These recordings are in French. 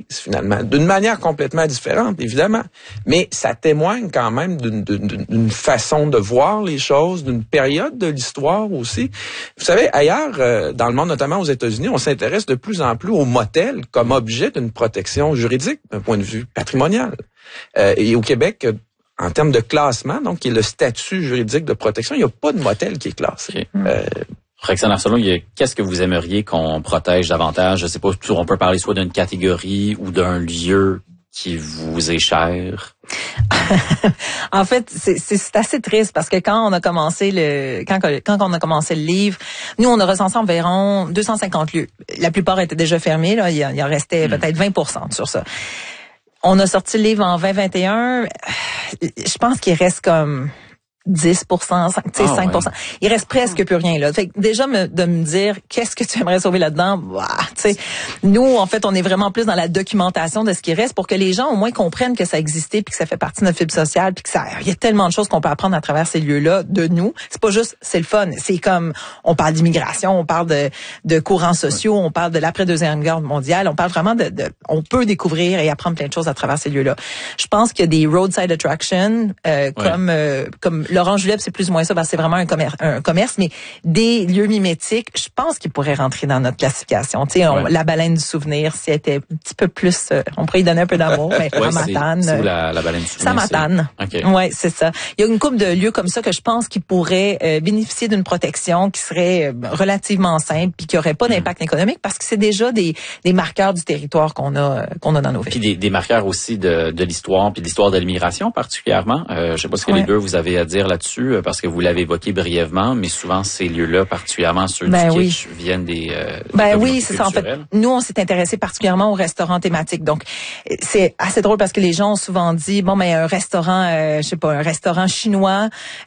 finalement, d'une manière complètement différente, évidemment. Mais ça témoigne quand même d'une façon de voir les choses, d'une période de l'histoire aussi. Vous savez, ailleurs, dans le monde, notamment aux États-Unis, on s'intéresse de plus en plus aux motels comme objet d'une protection juridique d'un point de vue patrimonial. Et au Québec, en termes de classement, donc, qui est le statut juridique de protection, il n'y a pas de motel qui est classé. Okay. Roxane Arsenault, qu'est-ce que vous aimeriez qu'on protège davantage? Je sais pas, on peut parler soit d'une catégorie ou d'un lieu qui vous est cher. En fait, c'est assez triste parce que quand on a commencé quand on a commencé le livre, nous on a recensé environ 250 lieux. La plupart étaient déjà fermés, là, il en restait peut-être 20% sur ça. On a sorti le livre en 2021, je pense qu'il reste comme 10%, 5%. Ouais. Il reste presque plus rien là. Fait que déjà de me dire qu'est-ce que tu aimerais sauver là-dedans, nous en fait on est vraiment plus dans la documentation de ce qui reste pour que les gens au moins comprennent que ça existait puis que ça fait partie de notre fibre sociale puis que il y a tellement de choses qu'on peut apprendre à travers ces lieux-là de nous. C'est pas juste c'est le fun, c'est comme on parle d'immigration, on parle de courants sociaux, on parle de l'après Deuxième Guerre mondiale, on parle vraiment on peut découvrir et apprendre plein de choses à travers ces lieux-là. Je pense qu'il y a des roadside attractions comme l'Orange Julep, c'est plus ou moins ça, parce que c'est vraiment un commerce, mais des lieux mimétiques, je pense qu'ils pourraient rentrer dans notre classification. Tu sais, la baleine du souvenir, si elle était un petit peu plus, on pourrait y donner un peu d'amour, mais Samatane. C'est où la baleine du souvenir? Samatane. Okay. Ouais, c'est ça. Il y a une couple de lieux comme ça que je pense qu'ils pourraient bénéficier d'une protection qui serait relativement simple puis qui aurait pas d'impact économique parce que c'est déjà des marqueurs du territoire qu'on a dans nos villes. Puis des marqueurs aussi de l'histoire puis de l'histoire de l'immigration particulièrement. Je sais pas ce que les deux vous avez à dire là-dessus parce que vous l'avez évoqué brièvement, mais souvent ces lieux-là, particulièrement ceux du kitsch, viennent des oui, c'est ça. En fait, nous on s'est intéressé particulièrement aux restaurants thématiques. Donc c'est assez drôle parce que les gens ont souvent dit un restaurant, un restaurant chinois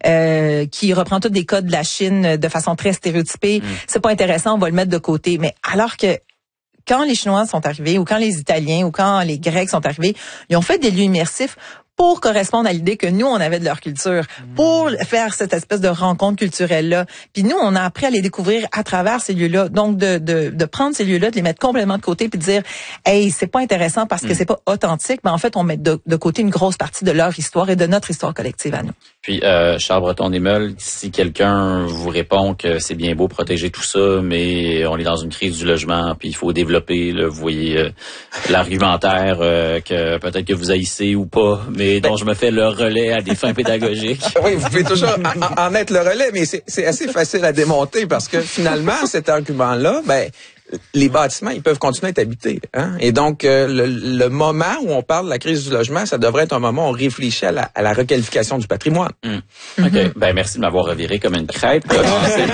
qui reprend tous des codes de la Chine de façon très stéréotypée, c'est pas intéressant, on va le mettre de côté. Mais alors que quand les Chinois sont arrivés ou quand les Italiens ou quand les Grecs sont arrivés, ils ont fait des lieux immersifs pour correspondre à l'idée que nous, on avait de leur culture, pour faire cette espèce de rencontre culturelle-là. Puis nous, on a appris à les découvrir à travers ces lieux-là. Donc, de prendre ces lieux-là, de les mettre complètement de côté puis de dire, hey, c'est pas intéressant parce que c'est pas authentique, mais en fait, on met de côté une grosse partie de leur histoire et de notre histoire collective à nous. Puis, Charles Breton-Desmeules, si quelqu'un vous répond que c'est bien beau protéger tout ça, mais on est dans une crise du logement, puis il faut développer, là, vous voyez, l'argumentaire que peut-être que vous haïssez ou pas, mais dont je me fais le relais à des fins pédagogiques. Oui, vous pouvez toujours en être le relais, mais c'est assez facile à démonter parce que finalement, cet argument-là, les bâtiments, ils peuvent continuer à être habités. Hein? Et donc, le moment où on parle de la crise du logement, ça devrait être un moment où on réfléchit à la requalification du patrimoine. OK. Merci de m'avoir reviré comme une crêpe. Peut-être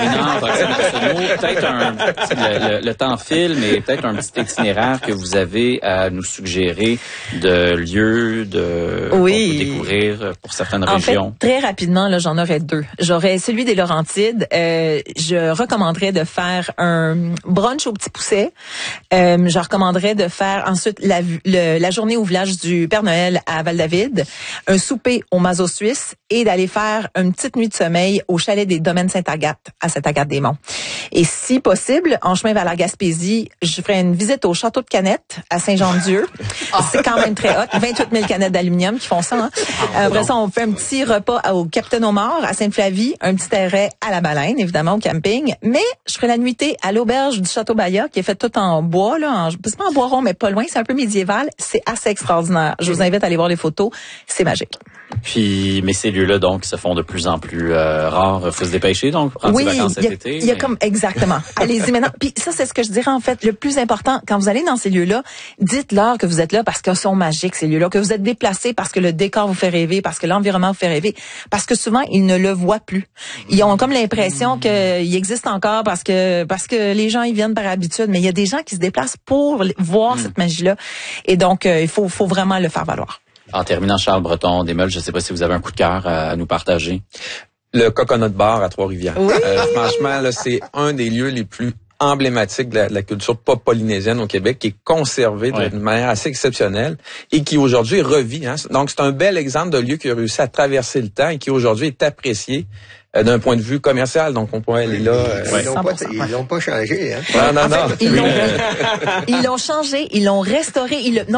le temps file, mais peut-être un petit itinéraire que vous avez à nous suggérer de lieux qu'on peut découvrir pour certaines régions. En fait, très rapidement, là, j'en aurais deux. J'aurais celui des Laurentides. Je recommanderais de faire un brunch au Petit Pousset. Je recommanderais de faire ensuite la journée au village du Père Noël à Val-David, un souper au Mazo Suisse et d'aller faire une petite nuit de sommeil au chalet des Domaines Sainte-Agathe à Sainte-Agathe-des-Monts. Et si possible, en chemin vers la Gaspésie, je ferai une visite au château de Canettes à Saint-Jean-de-Dieu. C'est quand même très hot. 28 000 canettes d'aluminium qui font ça. Hein? Après ça, on fait un petit repas au Capitaine Omar à Sainte-Flavie, un petit arrêt à la Baleine, évidemment, au camping. Mais je ferai la nuitée à l'auberge du Château Bayat, qui est faite tout en bois, là. C'est pas en bois rond, mais pas loin. C'est un peu médiéval. C'est assez extraordinaire. Je vous invite à aller voir les photos. C'est magique. Puis, mais ces lieux-là, donc, se font de plus en plus rares. Faut se dépêcher, donc, prendre ses vacances cet été. Il y a comme, exactement. Allez-y maintenant. Puis ça, c'est ce que je dirais, en fait, le plus important. Quand vous allez dans ces lieux-là, dites-leur que vous êtes là parce qu'ils sont magiques, ces lieux-là, que vous êtes déplacés parce que le décor vous fait rêver, parce que l'environnement vous fait rêver, parce que souvent, ils ne le voient plus. Ils ont comme l'impression qu'il existe encore parce que les gens, ils viennent par habitude, mais il y a des gens qui se déplacent pour voir cette magie-là. Et donc, il faut vraiment le faire valoir. En terminant, Charles Breton-Desmeules, je ne sais pas si vous avez un coup de cœur à nous partager. Le Coconut Bar à Trois-Rivières. Oui. Franchement, là, c'est un des lieux les plus emblématiques de la culture pop polynésienne au Québec, qui est conservé d'une manière assez exceptionnelle et qui aujourd'hui revit. Hein. Donc, c'est un bel exemple de lieu qui a réussi à traverser le temps et qui aujourd'hui est apprécié d'un point de vue commercial. Donc, on pourrait aller là. Ils l'ont pas changé. Hein? Non. Ils l'ont changé, ils l'ont restauré.